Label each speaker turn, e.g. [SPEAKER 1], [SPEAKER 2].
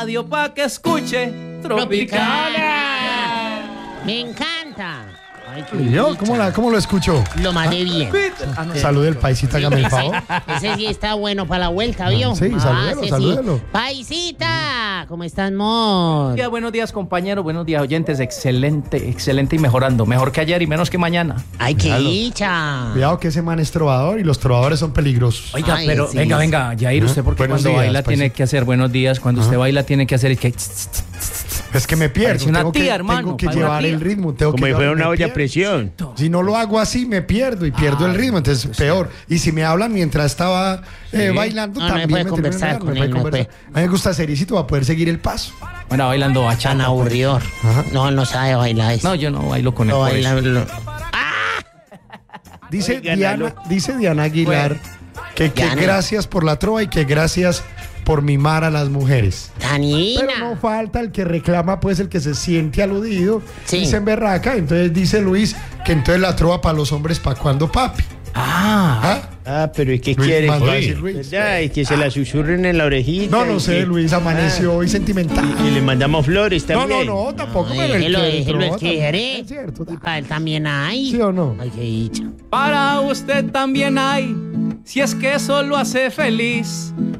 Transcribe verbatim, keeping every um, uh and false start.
[SPEAKER 1] radio pa' que escuche Tropicana.
[SPEAKER 2] Me encanta. Ay, qué
[SPEAKER 3] ¿Y yo?
[SPEAKER 2] dicha.
[SPEAKER 3] ¿Cómo, la, ¿Cómo lo escucho?
[SPEAKER 2] Lo mandé bien.
[SPEAKER 1] Ah, no.
[SPEAKER 3] Salud del paisita, hágame el favor.
[SPEAKER 2] Ese sí está bueno para la vuelta, ¿vio?
[SPEAKER 3] Sí, salúdelo,
[SPEAKER 2] ese
[SPEAKER 3] salúdelo.
[SPEAKER 2] Paisita, ¿cómo estás, Mor?
[SPEAKER 1] Buenos días, buenos días, compañeros, buenos días, oyentes. Excelente, excelente y mejorando. Mejor que ayer y menos que mañana.
[SPEAKER 2] Ay, qué
[SPEAKER 3] Cuidado.
[SPEAKER 2] dicha.
[SPEAKER 3] Cuidado que ese man es trovador y los trovadores son peligrosos.
[SPEAKER 1] Oiga,
[SPEAKER 2] Ay,
[SPEAKER 1] pero
[SPEAKER 2] sí,
[SPEAKER 1] venga,
[SPEAKER 2] sí.
[SPEAKER 1] venga, Jair, usted porque
[SPEAKER 3] Buenos
[SPEAKER 1] cuando
[SPEAKER 3] días,
[SPEAKER 1] baila tiene
[SPEAKER 3] paisita.
[SPEAKER 1] que hacer buenos días, cuando usted baila tiene que hacer el que...
[SPEAKER 3] Es que me pierdo.
[SPEAKER 1] Parece una
[SPEAKER 3] tengo
[SPEAKER 1] tía,
[SPEAKER 3] que,
[SPEAKER 1] hermano,
[SPEAKER 3] tengo que
[SPEAKER 1] parece una
[SPEAKER 3] llevar
[SPEAKER 1] tía.
[SPEAKER 3] el ritmo. Tengo
[SPEAKER 4] Como
[SPEAKER 3] que
[SPEAKER 4] si fuera
[SPEAKER 3] llevar-
[SPEAKER 4] una
[SPEAKER 3] me
[SPEAKER 4] olla a
[SPEAKER 3] pierdo.
[SPEAKER 4] presión.
[SPEAKER 3] Si no lo hago así, me pierdo y pierdo el ritmo. Entonces, peor. Y si me hablan mientras estaba eh, bailando,
[SPEAKER 2] No, no
[SPEAKER 3] también
[SPEAKER 2] puede
[SPEAKER 3] me
[SPEAKER 2] conversar
[SPEAKER 3] termino
[SPEAKER 2] con
[SPEAKER 3] olvidando,
[SPEAKER 2] él,
[SPEAKER 3] me puede
[SPEAKER 2] no
[SPEAKER 3] conversar. A mí me gusta sericito para poder seguir el paso.
[SPEAKER 1] Bueno, bailando bachata.
[SPEAKER 2] Tan aburrido.
[SPEAKER 3] Ajá.
[SPEAKER 2] No, no sabe bailar eso.
[SPEAKER 1] No, yo no bailo con él.
[SPEAKER 2] No
[SPEAKER 1] por
[SPEAKER 2] baila.
[SPEAKER 1] eso.
[SPEAKER 2] lo-
[SPEAKER 3] Dice
[SPEAKER 4] Oigan,
[SPEAKER 3] Diana,
[SPEAKER 4] aló.
[SPEAKER 3] dice Diana Aguilar que, que
[SPEAKER 2] Diana.
[SPEAKER 3] gracias por la trova y que gracias por mimar a las mujeres.
[SPEAKER 2] Tanina.
[SPEAKER 3] Pero no falta el que reclama, pues el que se siente aludido,
[SPEAKER 2] Sí.
[SPEAKER 3] dice en berraca. Entonces dice Luis que entonces la trova para los hombres, ¿para cuándo, papi?
[SPEAKER 1] Ah,
[SPEAKER 3] ¿Ah?
[SPEAKER 4] Ah, pero es que
[SPEAKER 3] Luis,
[SPEAKER 4] quiere.
[SPEAKER 3] más va a decir Luis.
[SPEAKER 4] ¿Verdad? Y que se la susurren en la orejita.
[SPEAKER 3] No, no
[SPEAKER 4] y
[SPEAKER 3] sé,
[SPEAKER 4] que-
[SPEAKER 3] Luis amaneció hoy sentimental.
[SPEAKER 4] Y le mandamos flores
[SPEAKER 3] No,
[SPEAKER 4] también.
[SPEAKER 3] no, no, tampoco.
[SPEAKER 2] No,
[SPEAKER 3] pero el
[SPEAKER 2] déjelo,
[SPEAKER 3] que
[SPEAKER 2] déjelo,
[SPEAKER 3] trova
[SPEAKER 2] el que
[SPEAKER 3] también.
[SPEAKER 2] quiere.
[SPEAKER 3] Es cierto.
[SPEAKER 2] Y para él también hay.
[SPEAKER 3] ¿Sí o no?
[SPEAKER 2] Ay, qué dicha.
[SPEAKER 1] para usted también hay, si es que eso lo hace feliz.